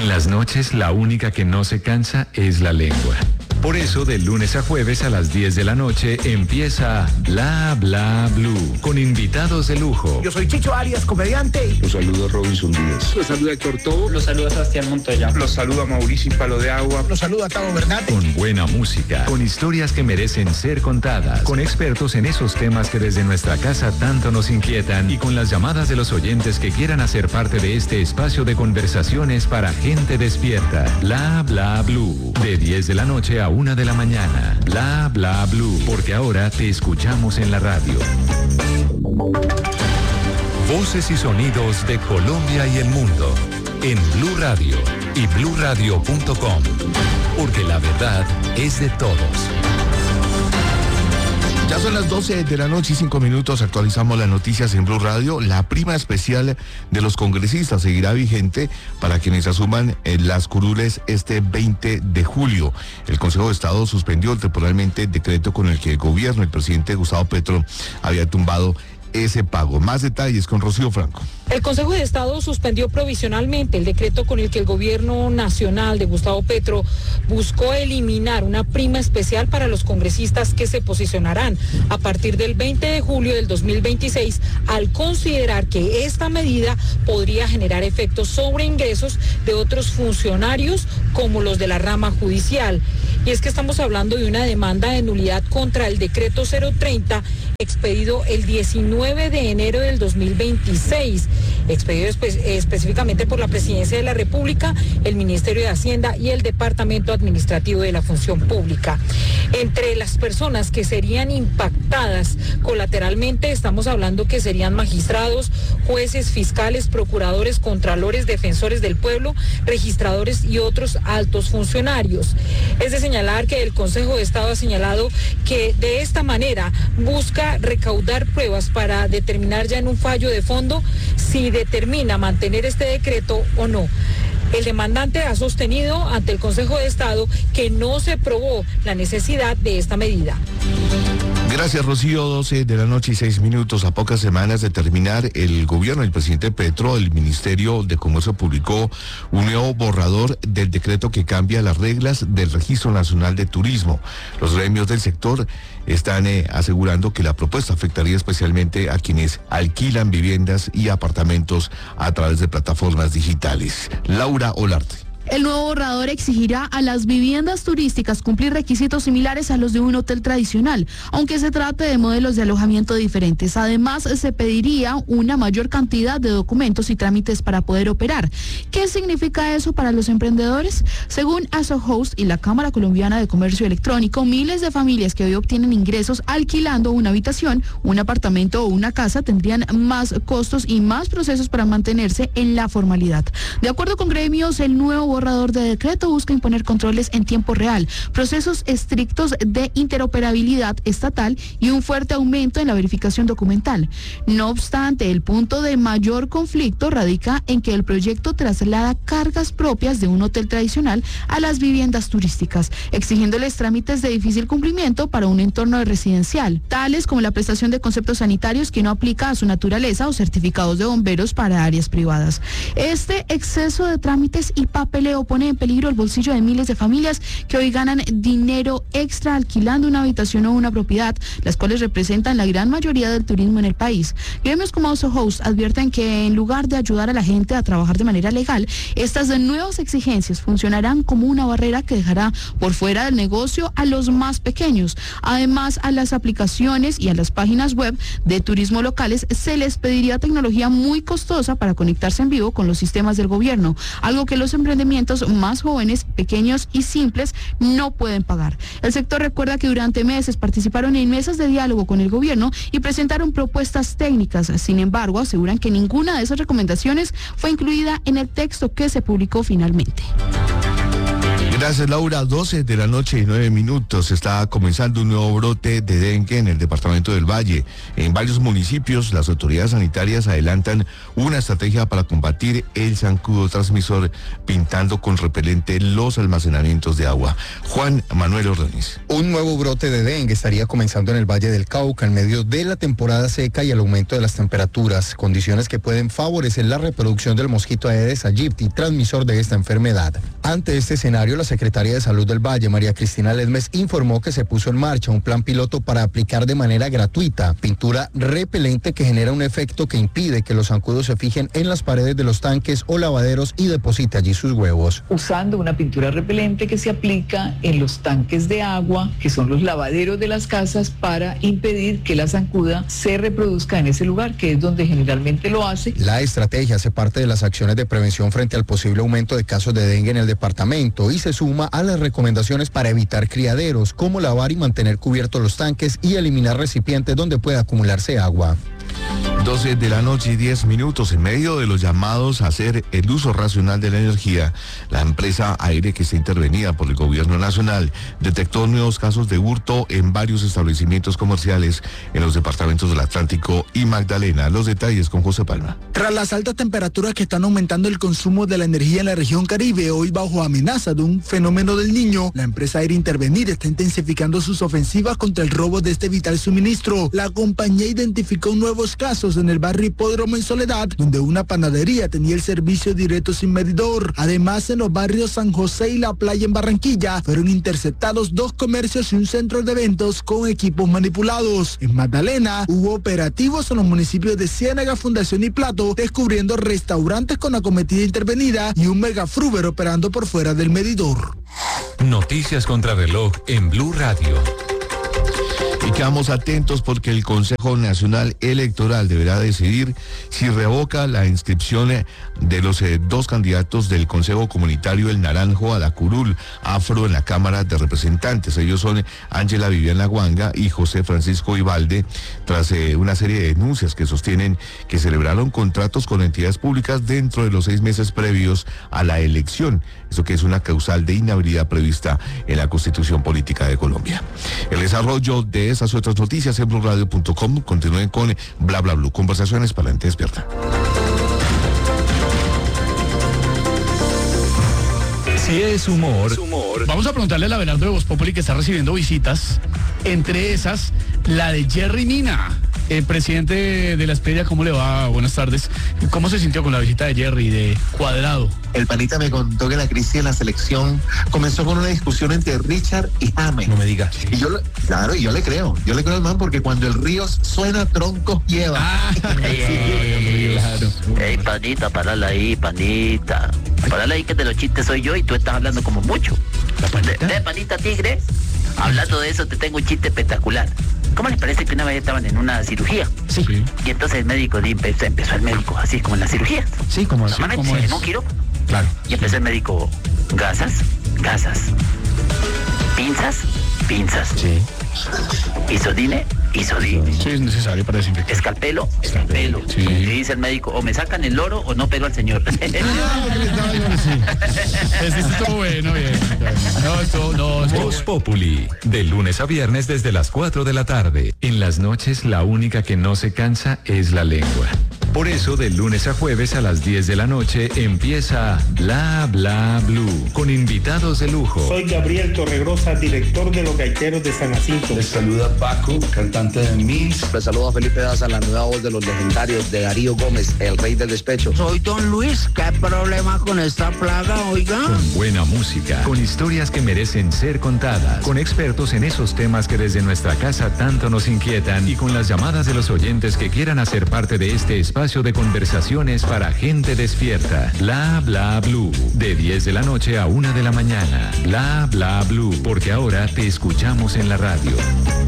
las noches la única que no se cansa es la lengua. Por eso, de lunes a jueves a las 10 de la noche empieza Bla Bla Blue, con invitados de lujo. Yo soy Chicho Arias, comediante. Los saluda Robinson Díaz. Los saluda Héctor Tobo. Los saluda Sebastián Montoya. Los saluda Mauricio Palo de Agua. Los saluda Tavo Bernat. Con buena música, con historias que merecen ser contadas, con expertos en esos temas que desde nuestra casa tanto nos inquietan y con las llamadas de los oyentes que quieran hacer parte de este espacio de conversaciones para gente despierta. Bla Bla Blue, de 10 de la noche a 1 de la mañana. Bla Bla Blue, porque ahora te escuchamos en la radio. Voces y sonidos de Colombia y el mundo en Blue Radio y bluradio.com, porque la verdad es de todos. Ya son las 12 de la noche y 5 minutos, actualizamos las noticias en Blue Radio. La prima especial de los congresistas seguirá vigente para quienes asuman las curules este 20 de julio. El Consejo de Estado suspendió temporalmente el decreto con el que el gobierno, el presidente Gustavo Petro, había tumbado ese pago. Más detalles con Rocío Franco. El Consejo de Estado suspendió provisionalmente el decreto con el que el gobierno nacional de Gustavo Petro buscó eliminar una prima especial para los congresistas que se posicionarán a partir del 20 de julio del 2026 al considerar que esta medida podría generar efectos sobre ingresos de otros funcionarios como los de la rama judicial. Y es que estamos hablando de una demanda de nulidad contra el decreto 030 expedido el 19 de enero del 2026, expedido específicamente por la Presidencia de la República, el Ministerio de Hacienda y el Departamento Administrativo de la Función Pública. Entre las personas que serían impactadas colateralmente, estamos hablando que serían magistrados, jueces, fiscales, procuradores, contralores, defensores del pueblo, registradores y otros altos funcionarios. Es de señalar que el Consejo de Estado ha señalado que de esta manera busca recaudar pruebas para determinar ya en un fallo de fondo si determina mantener este decreto o no. El demandante ha sostenido ante el Consejo de Estado que no se probó la necesidad de esta medida. Gracias, Rocío. 12 de la noche y 6 minutos. A pocas semanas de terminar el gobierno del presidente Petro, el Ministerio de Comercio publicó un nuevo borrador del decreto que cambia las reglas del Registro Nacional de Turismo. Los gremios del sector están asegurando que la propuesta afectaría especialmente a quienes alquilan viviendas y apartamentos a través de plataformas digitales. Laura Olarte. El nuevo borrador exigirá a las viviendas turísticas cumplir requisitos similares a los de un hotel tradicional, aunque se trate de modelos de alojamiento diferentes. Además, se pediría una mayor cantidad de documentos y trámites para poder operar. ¿Qué significa eso para los emprendedores? Según ASOHost y la Cámara Colombiana de Comercio Electrónico, miles de familias que hoy obtienen ingresos alquilando una habitación, un apartamento o una casa tendrían más costos y más procesos para mantenerse en la formalidad. De acuerdo con gremios, el nuevo borrador de decreto busca imponer controles en tiempo real, procesos estrictos de interoperabilidad estatal y un fuerte aumento en la verificación documental. No obstante, el punto de mayor conflicto radica en que el proyecto traslada cargas propias de un hotel tradicional a las viviendas turísticas, exigiéndoles trámites de difícil cumplimiento para un entorno residencial, tales como la prestación de conceptos sanitarios que no aplica a su naturaleza o certificados de bomberos para áreas privadas. Este exceso de trámites y papeleo pone en peligro el bolsillo de miles de familias que hoy ganan dinero extra alquilando una habitación o una propiedad, las cuales representan la gran mayoría del turismo en el país. Gremios como ASOHost advierten que en lugar de ayudar a la gente a trabajar de manera legal, estas nuevas exigencias funcionarán como una barrera que dejará por fuera del negocio a los más pequeños. Además, a las aplicaciones y a las páginas web de turismo locales se les pediría tecnología muy costosa para conectarse en vivo con los sistemas del gobierno, algo que los emprendimientos más jóvenes, pequeños y simples no pueden pagar. El sector recuerda que durante meses participaron en mesas de diálogo con el gobierno y presentaron propuestas técnicas. Sin embargo, aseguran que ninguna de esas recomendaciones fue incluida en el texto que se publicó finalmente. Gracias, Laura. 12:09 Está comenzando un nuevo brote de dengue en el departamento del Valle. En varios municipios, las autoridades sanitarias adelantan una estrategia para combatir el zancudo transmisor, pintando con repelente los almacenamientos de agua. Juan Manuel Ordóñez. Un nuevo brote de dengue estaría comenzando en el Valle del Cauca en medio de la temporada seca y el aumento de las temperaturas, condiciones que pueden favorecer la reproducción del mosquito Aedes aegypti, transmisor de esta enfermedad. Ante este escenario, la Secretaría de Salud del Valle, María Cristina Ledmes, informó que se puso en marcha un plan piloto para aplicar de manera gratuita pintura repelente que genera un efecto que impide que los zancudos se fijen en las paredes de los tanques o lavaderos y deposite allí sus huevos. Usando una pintura repelente que se aplica en los tanques de agua, que son los lavaderos de las casas, para impedir que la zancuda se reproduzca en ese lugar, que es donde generalmente lo hace. La estrategia hace parte de las acciones de prevención frente al posible aumento de casos de dengue en el departamento y se suma a las recomendaciones para evitar criaderos, como lavar y mantener cubiertos los tanques y eliminar recipientes donde pueda acumularse agua. 12:10 En medio de los llamados a hacer el uso racional de la energía, la empresa Aire, que está intervenida por el gobierno nacional, detectó nuevos casos de hurto en varios establecimientos comerciales en los departamentos del Atlántico y Magdalena. Los detalles con José Palma. Tras las altas temperaturas que están aumentando el consumo de la energía en la región Caribe, hoy bajo amenaza de un fenómeno del Niño, la empresa Aire Intervenir está intensificando sus ofensivas contra el robo de este vital suministro. La compañía identificó nuevos casos en el barrio Hipódromo en Soledad, donde una panadería tenía el servicio directo sin medidor. Además, en los barrios San José y La Playa en Barranquilla, fueron interceptados 2 comercios y un centro de eventos con equipos manipulados. En Magdalena, hubo operativos en los municipios de Ciénaga, Fundación y Plato, descubriendo restaurantes con acometida intervenida y un megafruber operando por fuera del medidor. Noticias contra reloj en Blue Radio. Y quedamos atentos porque el Consejo Nacional Electoral deberá decidir si revoca la inscripción de los 2 candidatos del Consejo Comunitario El Naranjo a la curul afro en la Cámara de Representantes. Ellos son Ángela Viviana Guanga y José Francisco Ibalde, tras una serie de denuncias que sostienen que celebraron contratos con entidades públicas dentro de los 6 meses previos a la elección. Eso que es una causal de inhabilidad prevista en la Constitución Política de Colombia. El desarrollo de esas otras noticias en bluradio.com. Continúen con Bla Bla Blue, conversaciones para la gente despierta. Si es humor. Vamos a preguntarle a Abelardo de Voz Populi, que está recibiendo visitas, entre esas la de Jerry Mina, el presidente de la Espedia. ¿Cómo le va? Buenas tardes. ¿Cómo se sintió con la visita de Jerry, de Cuadrado? El panita me contó que la crisis en la selección comenzó con una discusión entre Richard y James. No me diga. Y yo le creo al man, porque cuando el río suena, troncos lleva. Claro. Ey, panita, parala ahí, panita. Parala ahí, que de los chistes soy yo y tú estás hablando como mucho. Panita tigre, hablando de eso, te tengo un chiste espectacular. ¿Cómo les parece que una vez estaban en una cirugía? Sí. Y entonces el médico empezó el médico, así como en la cirugía. Sí, como normalmente en un quirófano. Claro. Y empezó el médico, gasas, pinzas. Sí. Isodine. Sí, es necesario para desinfectar. Escalpelo. Sí. Y dice el médico, o me sacan el loro o no pelo al señor. Ese estuvo bueno, bien. Voz Populi, de lunes a viernes desde las 4 de la tarde. En las noches la única que no se cansa es la lengua. Por eso, de lunes a jueves a las 10 de la noche empieza Bla Bla Blue, con invitados de lujo. Soy Gabriel Torregrosa, director de Los Gaiteros de San Jacinto. Les saluda Paco, cantante de Mins. Les saluda Felipe Daza, la nueva voz de los legendarios de Darío Gómez, el rey del despecho. Soy Don Luis, ¿qué problema con esta plaga, oiga? Con buena música, con historias que merecen ser contadas, con expertos en esos temas que desde nuestra casa tanto nos inquietan y con las llamadas de los oyentes que quieran hacer parte de este espacio de conversaciones para gente despierta. Bla Bla Blue, de 10 de la noche a 1 de la mañana. Bla Bla Blue, porque ahora te escuchamos en la radio.